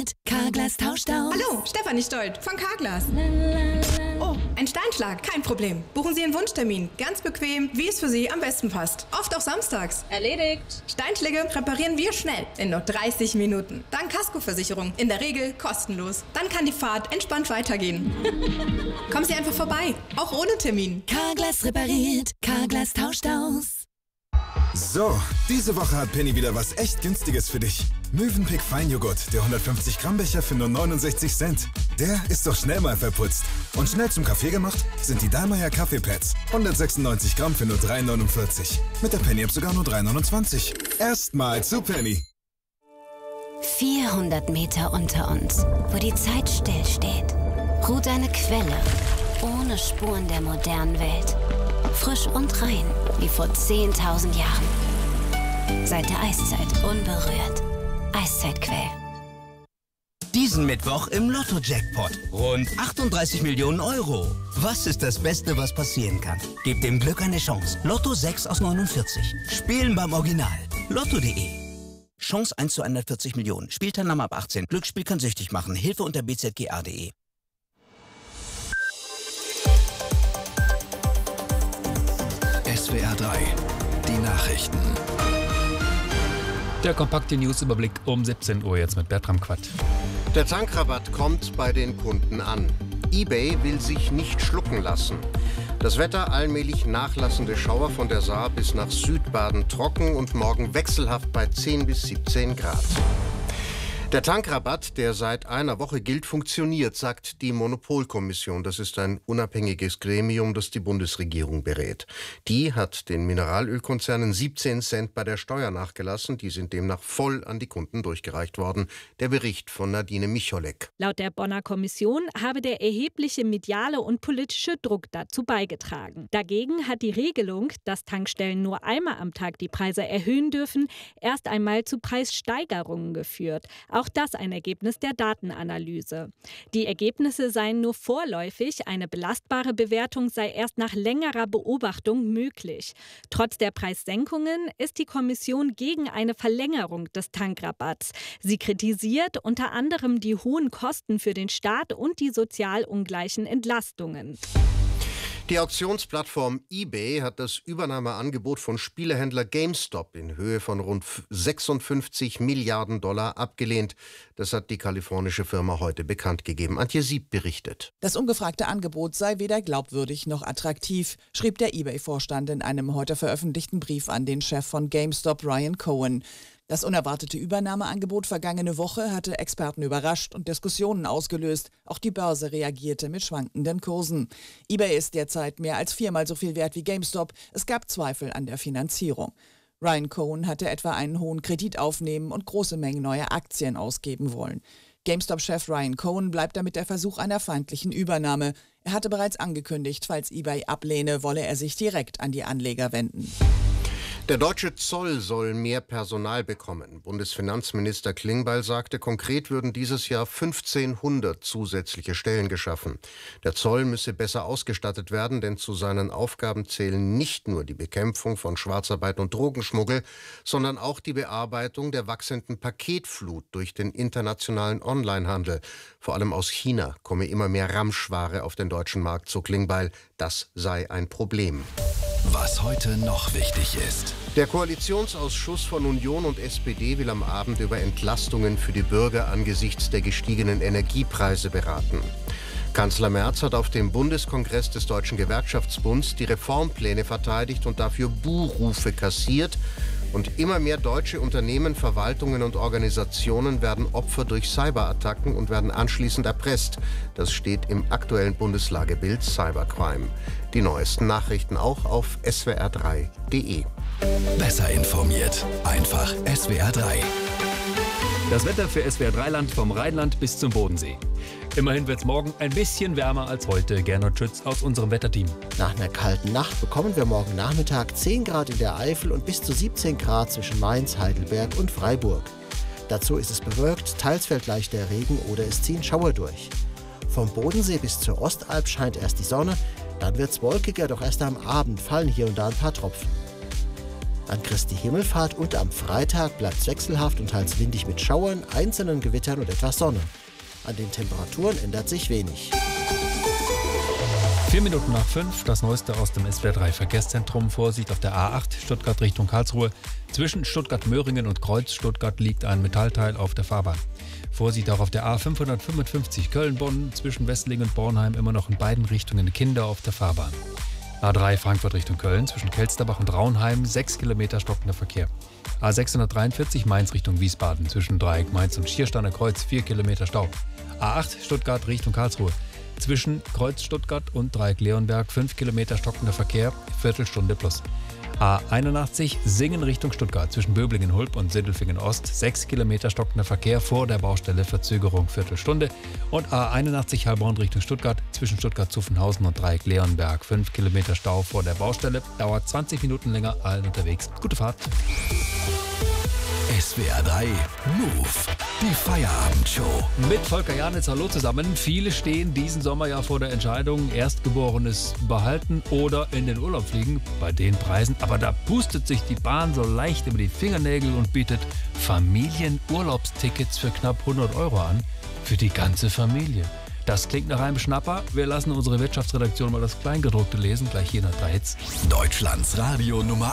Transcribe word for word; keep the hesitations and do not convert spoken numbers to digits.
repariert, Carglass tauscht aus. Hallo, Stefanie Stolt von Carglass. Oh, ein Steinschlag, kein Problem. Buchen Sie Ihren Wunschtermin, ganz bequem, wie es für Sie am besten passt. Oft auch samstags. Erledigt. Steinschläge reparieren wir schnell, in nur dreißig Minuten. Dank Kaskoversicherung, in der Regel kostenlos. Dann kann die Fahrt entspannt weitergehen. Kommen Sie einfach vorbei, auch ohne Termin. Carglass repariert, Carglass tauscht aus. So, diese Woche hat Penny wieder was echt Günstiges für dich. Mövenpick Feinjoghurt, der hundertfünfzig Gramm Becher für nur neunundsechzig Cent. Der ist doch schnell mal verputzt. Und schnell zum Kaffee gemacht sind die Dallmayr Kaffeepads. hundertsechsundneunzig Gramm für nur drei neunundvierzig. Mit der Penny-App sogar nur drei neunundzwanzig. Erstmal zu Penny. vierhundert Meter unter uns, wo die Zeit stillsteht, ruht eine Quelle ohne Spuren der modernen Welt. Frisch und rein, wie vor zehntausend Jahren. Seit der Eiszeit unberührt. Eiszeitquell. Diesen Mittwoch im Lotto-Jackpot. Rund achtunddreißig Millionen Euro. Was ist das Beste, was passieren kann? Gebt dem Glück eine Chance. Lotto sechs aus neunundvierzig. Spielen beim Original. Lotto punkt de. Chance eins zu hundertvierzig Millionen. Spielteilnahme ab achtzehn. Glücksspiel kann süchtig machen. Hilfe unter b z g a punkt de. S W R drei, die Nachrichten. Der kompakte Newsüberblick um siebzehn Uhr jetzt mit Bertram Quatt. Der Tankrabatt kommt bei den Kunden an. eBay will sich nicht schlucken lassen. Das Wetter allmählich nachlassende Schauer von der Saar bis nach Südbaden trocken und morgen wechselhaft bei zehn bis siebzehn Grad. Der Tankrabatt, der seit einer Woche gilt, funktioniert, sagt die Monopolkommission. Das ist ein unabhängiges Gremium, das die Bundesregierung berät. Die hat den Mineralölkonzernen siebzehn Cent bei der Steuer nachgelassen. Die sind demnach voll an die Kunden durchgereicht worden. Der Bericht von Nadine Micholek. Laut der Bonner Kommission habe der erhebliche mediale und politische Druck dazu beigetragen. Dagegen hat die Regelung, dass Tankstellen nur einmal am Tag die Preise erhöhen dürfen, erst einmal zu Preissteigerungen geführt. Auch das ein Ergebnis der Datenanalyse. Die Ergebnisse seien nur vorläufig, eine belastbare Bewertung sei erst nach längerer Beobachtung möglich. Trotz der Preissenkungen ist die Kommission gegen eine Verlängerung des Tankrabatts. Sie kritisiert unter anderem die hohen Kosten für den Staat und die sozial ungleichen Entlastungen. Die Auktionsplattform eBay hat das Übernahmeangebot von Spielehändler GameStop in Höhe von rund sechsundfünfzig Milliarden Dollar abgelehnt. Das hat die kalifornische Firma heute bekannt gegeben. Antje Sieb berichtet. Das ungefragte Angebot sei weder glaubwürdig noch attraktiv, schrieb der eBay-Vorstand in einem heute veröffentlichten Brief an den Chef von GameStop, Ryan Cohen. Das unerwartete Übernahmeangebot vergangene Woche hatte Experten überrascht und Diskussionen ausgelöst. Auch die Börse reagierte mit schwankenden Kursen. eBay ist derzeit mehr als viermal so viel wert wie GameStop. Es gab Zweifel an der Finanzierung. Ryan Cohen hatte etwa einen hohen Kredit aufnehmen und große Mengen neuer Aktien ausgeben wollen. GameStop-Chef Ryan Cohen bleibt damit der Versuch einer feindlichen Übernahme. Er hatte bereits angekündigt, falls eBay ablehne, wolle er sich direkt an die Anleger wenden. Der deutsche Zoll soll mehr Personal bekommen. Bundesfinanzminister Klingbeil sagte, konkret würden dieses Jahr fünfzehnhundert zusätzliche Stellen geschaffen. Der Zoll müsse besser ausgestattet werden, denn zu seinen Aufgaben zählen nicht nur die Bekämpfung von Schwarzarbeit und Drogenschmuggel, sondern auch die Bearbeitung der wachsenden Paketflut durch den internationalen Onlinehandel. Vor allem aus China komme immer mehr Ramschware auf den deutschen Markt, so Klingbeil. Das sei ein Problem. Was heute noch wichtig ist. Der Koalitionsausschuss von Union und S P D will am Abend über Entlastungen für die Bürger angesichts der gestiegenen Energiepreise beraten. Kanzler Merz hat auf dem Bundeskongress des Deutschen Gewerkschaftsbunds die Reformpläne verteidigt und dafür Buhrufe kassiert. Und immer mehr deutsche Unternehmen, Verwaltungen und Organisationen werden Opfer durch Cyberattacken und werden anschließend erpresst. Das steht im aktuellen Bundeslagebild Cybercrime. Die neuesten Nachrichten auch auf s w r drei punkt de. Besser informiert. Einfach S W R drei. Das Wetter für S W R drei Land vom Rheinland bis zum Bodensee. Immerhin wird es morgen ein bisschen wärmer als heute. Gernot Schütz aus unserem Wetterteam. Nach einer kalten Nacht bekommen wir morgen Nachmittag zehn Grad in der Eifel und bis zu siebzehn Grad zwischen Mainz, Heidelberg und Freiburg. Dazu ist es bewölkt, teils fällt leichter Regen oder es ziehen Schauer durch. Vom Bodensee bis zur Ostalb scheint erst die Sonne, dann wird es wolkiger, doch erst am Abend fallen hier und da ein paar Tropfen. An Christi Himmelfahrt und am Freitag bleibt es wechselhaft und teils windig mit Schauern, einzelnen Gewittern und etwas Sonne. An den Temperaturen ändert sich wenig. Vier Minuten nach fünf, das Neueste aus dem S W R drei Verkehrszentrum. Vorsicht auf der A acht, Stuttgart Richtung Karlsruhe. Zwischen Stuttgart-Möhringen und Kreuz Stuttgart liegt ein Metallteil auf der Fahrbahn. Vorsicht auch auf der A fünfhundertfünfundfünfzig Köln-Bonn, zwischen Wesseling und Bornheim immer noch in beiden Richtungen Kinder auf der Fahrbahn. A drei Frankfurt Richtung Köln, zwischen Kelsterbach und Raunheim, sechs Kilometer stockender Verkehr. A sechshundertdreiundvierzig Mainz Richtung Wiesbaden, zwischen Dreieck Mainz und Schiersteiner Kreuz, vier Kilometer Stau. A acht Stuttgart Richtung Karlsruhe, zwischen Kreuz Stuttgart und Dreieck Leonberg, fünf Kilometer stockender Verkehr, Viertelstunde plus. A einundachtzig Singen Richtung Stuttgart, zwischen Böblingen-Hulb und Sindelfingen-Ost, sechs Kilometer stockender Verkehr, vor der Baustelle Verzögerung Viertelstunde. Und A einundachtzig Heilbronn Richtung Stuttgart, zwischen Stuttgart-Zuffenhausen und Dreieck Leonberg, fünf Kilometer Stau vor der Baustelle, dauert zwanzig Minuten länger, allen unterwegs. Gute Fahrt. S W R drei Move, die Feierabendshow. Mit Volker Janitz, hallo zusammen. Viele stehen diesen Sommer ja vor der Entscheidung, Erstgeborenes behalten oder in den Urlaub fliegen, bei den Preisen. Aber da pustet sich die Bahn so leicht über die Fingernägel und bietet Familienurlaubstickets für knapp hundert Euro an. Für die ganze Familie. Das klingt nach einem Schnapper. Wir lassen unsere Wirtschaftsredaktion mal das Kleingedruckte lesen, gleich hier nach drei Hits. Deutschlands Radio Nummer